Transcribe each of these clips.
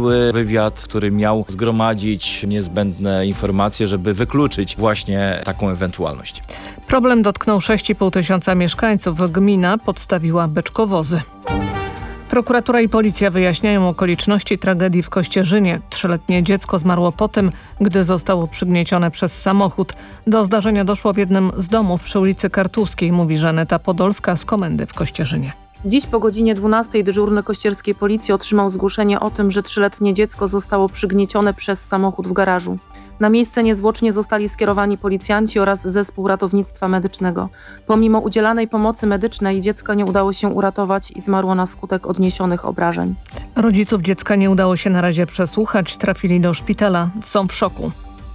przeprowadziły wywiad, który miał zgromadzić niezbędne informacje, żeby wykluczyć właśnie taką ewentualność. Problem dotknął 6,5 tysiąca mieszkańców. Gmina podstawiła beczkowozy. Prokuratura i policja wyjaśniają okoliczności tragedii w Kościerzynie. 3-letnie dziecko zmarło po tym, gdy zostało przygniecione przez samochód. Do zdarzenia doszło w jednym z domów przy ulicy Kartuskiej, mówi Żaneta Podolska z komendy w Kościerzynie. Dziś po godzinie 12 dyżurny kościerskiej policji otrzymał zgłoszenie o tym, że 3-letnie dziecko zostało przygniecione przez samochód w garażu. Na miejsce niezwłocznie zostali skierowani policjanci oraz zespół ratownictwa medycznego. Pomimo udzielanej pomocy medycznej dziecka nie udało się uratować i zmarło na skutek odniesionych obrażeń. Rodziców dziecka nie udało się na razie przesłuchać, trafili do szpitala, są w szoku.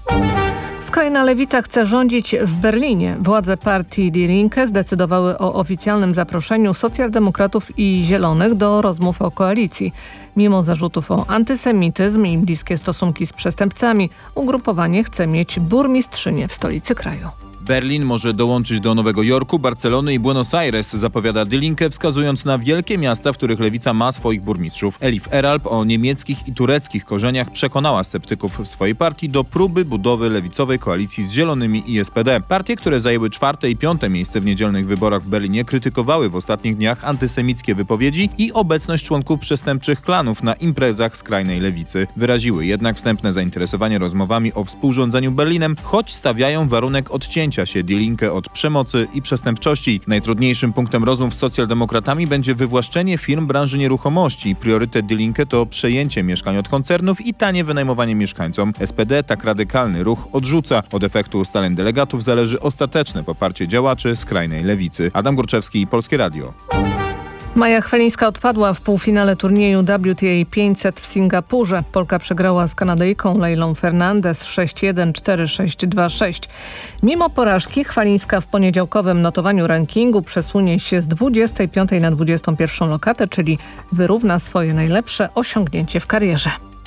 Skrajna lewica chce rządzić w Berlinie. Władze partii Die Linke zdecydowały o oficjalnym zaproszeniu socjaldemokratów i zielonych do rozmów o koalicji. Mimo zarzutów o antysemityzm i bliskie stosunki z przestępcami, ugrupowanie chce mieć burmistrzynię w stolicy kraju. Berlin może dołączyć do Nowego Jorku, Barcelony i Buenos Aires, zapowiada Die Linke, wskazując na wielkie miasta, w których lewica ma swoich burmistrzów. Elif Eralp o niemieckich i tureckich korzeniach przekonała sceptyków w swojej partii do próby budowy lewicowej koalicji z Zielonymi i SPD. Partie, które zajęły 4. i 5. miejsce w niedzielnych wyborach w Berlinie, krytykowały w ostatnich dniach antysemickie wypowiedzi i obecność członków przestępczych klanów na imprezach skrajnej lewicy. Wyraziły jednak wstępne zainteresowanie rozmowami o współrządzeniu Berlinem, choć stawiają warunek odcięcia się Die Linke od przemocy i przestępczości. Najtrudniejszym punktem rozmów z socjaldemokratami będzie wywłaszczenie firm branży nieruchomości. Priorytet Die Linke to przejęcie mieszkań od koncernów i tanie wynajmowanie mieszkańcom. SPD tak radykalny ruch odrzuca. Od efektu ustaleń delegatów zależy ostateczne poparcie działaczy skrajnej lewicy. Adam Górczewski, Polskie Radio. Maja Chwalińska odpadła w półfinale turnieju WTA 500 w Singapurze. Polka przegrała z Kanadyjką Leilą Fernandez 6-1, 4-6, 2-6. Mimo porażki Chwalińska w poniedziałkowym notowaniu rankingu przesunie się z 25 na 21 lokatę, czyli wyrówna swoje najlepsze osiągnięcie w karierze.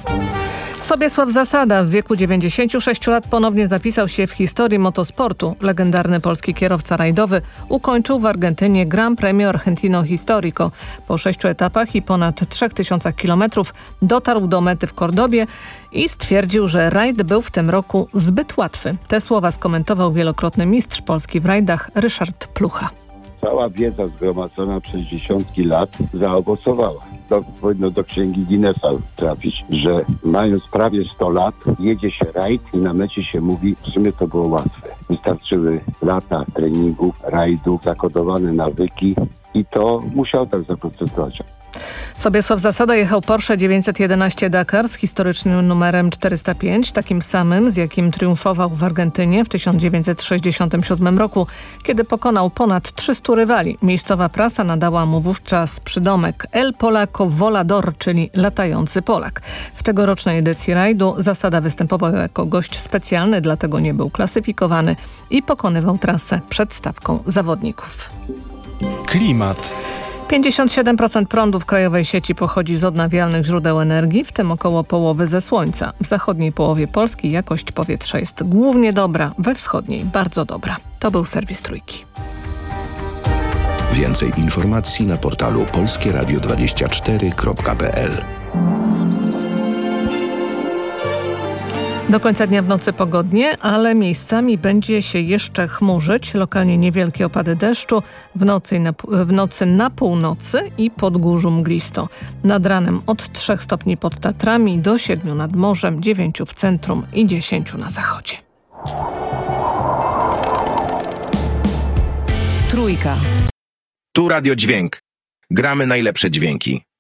Sobiesław Zasada w wieku 96 lat ponownie zapisał się w historii motosportu. Legendarny polski kierowca rajdowy ukończył w Argentynie Gran Premio Argentino Histórico. Po 6 etapach i ponad 3000 kilometrów dotarł do mety w Kordobie i stwierdził, że rajd był w tym roku zbyt łatwy. Te słowa skomentował wielokrotny mistrz Polski w rajdach Ryszard Plucha. Cała wiedza zgromadzona przez dziesiątki lat zaowocowała. Powinno do księgi Guinnessa trafić, że mając prawie 100 lat jedzie się rajd i na mecie się mówi, w sumie to było łatwe. Wystarczyły lata treningów, rajdów, zakodowane nawyki i to musiał tak zaprocesować. Sobiesław Zasada jechał Porsche 911 Dakar z historycznym numerem 405, takim samym, z jakim triumfował w Argentynie w 1967 roku, kiedy pokonał ponad 300 rywali. Miejscowa prasa nadała mu wówczas przydomek El Polaco Volador, czyli latający Polak. W tegorocznej edycji rajdu Zasada występował jako gość specjalny, dlatego nie był klasyfikowany i pokonywał trasę przed stawką zawodników. Klimat. 57% prądu w krajowej sieci pochodzi z odnawialnych źródeł energii, w tym około połowy ze słońca. W zachodniej połowie Polski jakość powietrza jest głównie dobra, we wschodniej bardzo dobra. To był serwis Trójki. Więcej informacji na portalu polskieradio24.pl. Do końca dnia w nocy pogodnie, ale miejscami będzie się jeszcze chmurzyć. Lokalnie niewielkie opady deszczu, w nocy na północy i Podgórzu mglisto. Nad ranem od 3 stopni pod Tatrami do 7 nad morzem, 9 w centrum i 10 na zachodzie. Trójka. Tu Radio Dźwięk. Gramy najlepsze dźwięki.